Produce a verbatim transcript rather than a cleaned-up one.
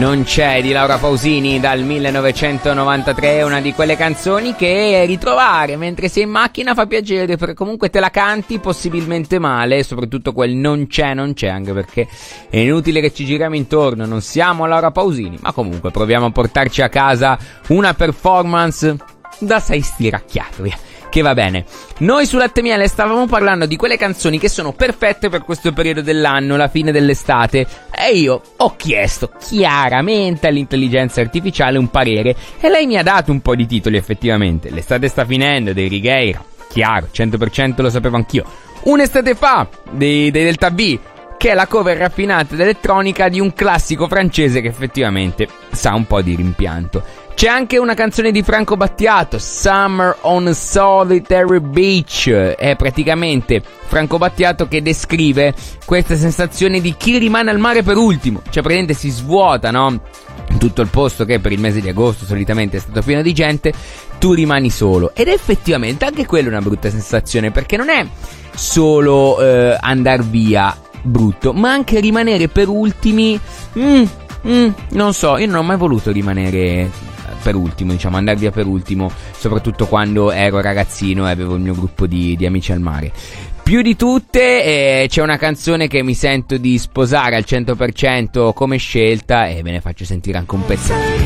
Non c'è di Laura Pausini dal millenovecentonovantatré, una di quelle canzoni che ritrovare mentre sei in macchina fa piacere, perché comunque te la canti possibilmente male, soprattutto quel non c'è, non c'è, anche perché è inutile che ci giriamo intorno, non siamo Laura Pausini, ma comunque proviamo a portarci a casa una performance da sei stiracchiato, via. Che va bene. Noi su Latte Miele stavamo parlando di quelle canzoni che sono perfette per questo periodo dell'anno, la fine dell'estate, e io ho chiesto chiaramente all'intelligenza artificiale un parere e lei mi ha dato un po' di titoli. Effettivamente l'estate sta finendo dei Righeira, chiaro, cento per cento lo sapevo anch'io. Un'estate fa dei, dei Delta V, che è la cover raffinata ed elettronica di un classico francese che effettivamente sa un po' di rimpianto. C'è anche una canzone di Franco Battiato, Summer on a Solitary Beach. È praticamente Franco Battiato che descrive questa sensazione di chi rimane al mare per ultimo. Cioè praticamente si svuota, no? Tutto il posto che per il mese di agosto solitamente è stato pieno di gente, tu rimani solo. Ed effettivamente anche quella è una brutta sensazione, perché non è solo eh, andar via brutto, ma anche rimanere per ultimi. mm, mm, Non so, io non ho mai voluto rimanere per ultimo, diciamo, andare via per ultimo, soprattutto quando ero ragazzino e avevo il mio gruppo di, di amici al mare. Più di tutte eh, c'è una canzone che mi sento di sposare al cento per cento come scelta, e ve ne faccio sentire anche un pezzettino.